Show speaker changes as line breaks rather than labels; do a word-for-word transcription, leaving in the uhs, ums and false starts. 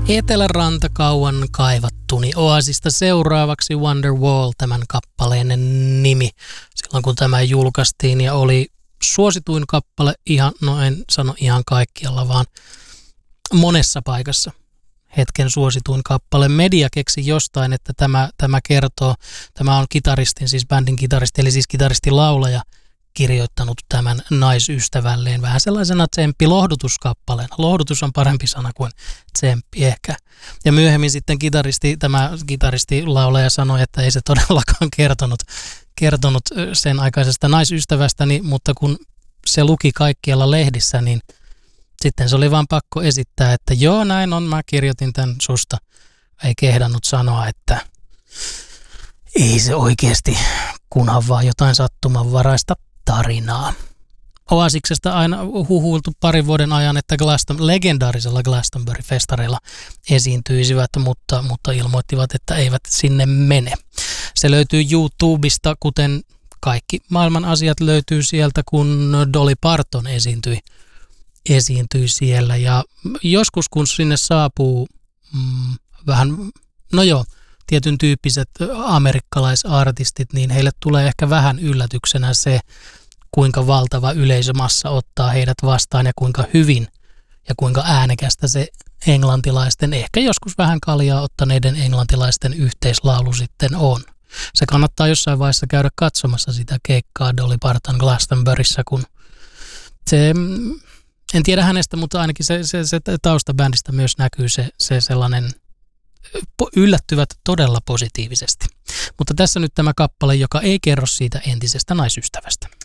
Eteläranta kauan kaivattuni. Oasista seuraavaksi Wonderwall, tämän kappaleen nimi. Silloin kun tämä julkaistiin ja oli suosituin kappale ihan, no en sano ihan kaikkialla, vaan monessa paikassa hetken suosituin kappale. Media keksi jostain, että tämä, tämä kertoo, tämä on kitaristin, siis bändin kitaristi, eli siis kitaristin laulaja, kirjoittanut tämän naisystävälleen vähän sellaisena tsemppi-lohdutuskappaleena. Lohdutus on parempi sana kuin tsemppi ehkä. Ja myöhemmin sitten kitaristi, tämä kitaristi-laulaja sanoi, että ei se todellakaan kertonut, kertonut sen aikaisesta naisystävästäni, mutta kun se luki kaikkialla lehdissä, niin sitten se oli vaan pakko esittää, että joo näin on, mä kirjoitin tämän susta. Ei kehdannut sanoa, että ei se oikeasti, kunhan vaan jotain sattumanvaraista tarinaa. Oasiksesta aina huhuiltu parin vuoden ajan, että Glaston, legendaarisella Glastonbury-festareilla esiintyisivät, mutta, mutta ilmoittivat, että eivät sinne mene. Se löytyy YouTubesta, kuten kaikki maailman asiat löytyy sieltä, kun Dolly Parton esiintyi, esiintyi siellä. Ja joskus, kun sinne saapuu mm, vähän, no joo, tietyn tyyppiset amerikkalaisartistit, niin heille tulee ehkä vähän yllätyksenä se, kuinka valtava yleisömassa ottaa heidät vastaan ja kuinka hyvin ja kuinka äänekästä se englantilaisten, ehkä joskus vähän kaljaa ottaneiden englantilaisten yhteislaulu sitten on. Se kannattaa jossain vaiheessa käydä katsomassa sitä keikkaa Dolly Parton Glastonburyssä, kun se, en tiedä hänestä, mutta ainakin se, se, se taustabändistä myös näkyy se, se sellainen, yllättyvät todella positiivisesti. Mutta tässä nyt tämä kappale, joka ei kerro siitä entisestä naisystävästä.